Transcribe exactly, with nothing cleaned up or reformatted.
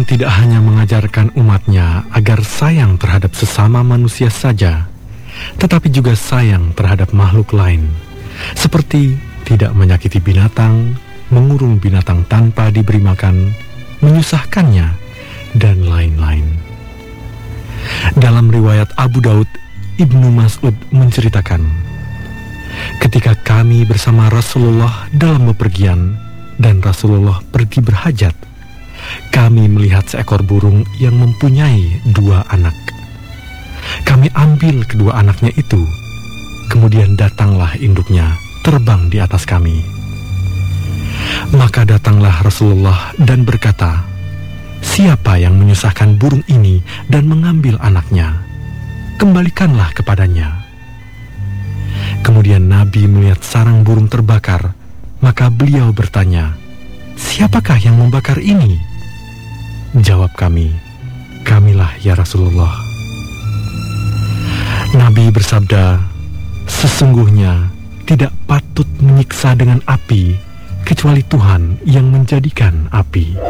Tuhan tidak hanya mengajarkan umatnya agar sayang terhadap sesama manusia saja, tetapi juga sayang terhadap makhluk lain, seperti tidak menyakiti binatang, mengurung binatang tanpa diberi makan, menyusahkannya, dan lain-lain. Dalam riwayat Abu Daud, Ibnu Mas'ud menceritakan, ketika kami bersama Rasulullah dalam bepergian dan Rasulullah pergi berhajat, kami melihat seekor burung yang mempunyai dua anak. Kami ambil kedua anaknya itu, kemudian datanglah induknya terbang di atas kami. Maka datanglah Rasulullah dan berkata, "Siapa yang menyusahkan burung ini dan mengambil anaknya? Kembalikanlah kepadanya." Kemudian Nabi melihat sarang burung terbakar, maka beliau bertanya, "Siapakah yang membakar ini?" Jawab kami, "Kamilah ya Rasulullah." Nabi bersabda, "Sesungguhnya tidak patut menyiksa dengan api kecuali Tuhan yang menjadikan api."